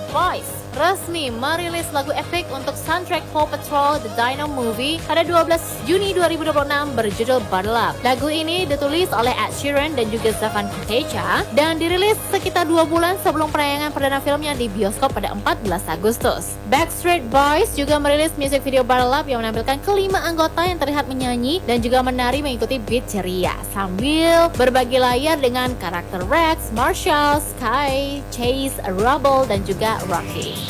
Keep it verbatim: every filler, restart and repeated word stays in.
Boys resmi merilis lagu epik untuk soundtrack Paw Patrol The Dino Movie pada dua belas Juni dua ribu dua puluh enam berjudul Bottle Up. Lagu ini ditulis oleh Ed Sheeran dan juga Stefan Kotecha dan dirilis sekitar dua bulan sebelum penayangan perdana filmnya di bioskop pada empat belas Agustus. Backstreet Boys juga merilis music video Bottle Up yang menampilkan kelima anggota yang terlihat menyanyi dan juga menari mengikuti beat ceria sambil berbagi layar dengan karakter Rex, Marshall, Sky, Chase, Rubble dan juga Rocky.